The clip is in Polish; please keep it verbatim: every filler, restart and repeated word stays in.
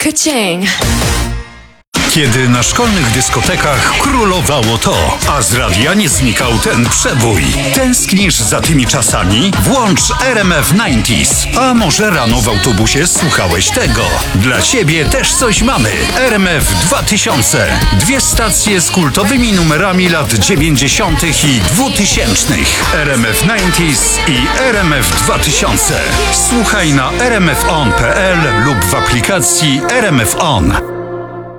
Ka-ching. Kiedy na szkolnych dyskotekach królowało to, a z radia nie znikał ten przebój. Tęsknisz za tymi czasami? Włącz R M F dziewięćdziesiąt. A może rano w autobusie słuchałeś tego? Dla ciebie też coś mamy. R M F dwa tysiące. Dwie stacje z kultowymi numerami lat dziewięćdziesiątych i dwutysięcznych. R M F dziewięćdziesiąt i R M F dwa tysiące. Słuchaj na r m f on kropka p l lub w aplikacji R M F On.